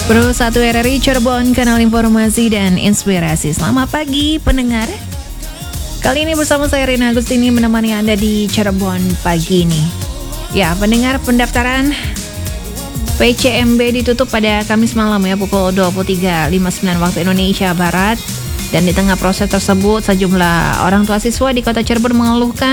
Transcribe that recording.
Pro 1 RRI Cirebon, kanal informasi dan inspirasi. Selamat pagi pendengar. Kali ini bersama saya Rina Agustini menemani Anda di Cirebon pagi ini. Ya, pendengar, pendaftaran PCMB ditutup pada Kamis malam ya, pukul 23.59 waktu Indonesia Barat. Dan di tengah proses tersebut, sejumlah orang tua siswa di kota Cirebon mengeluhkan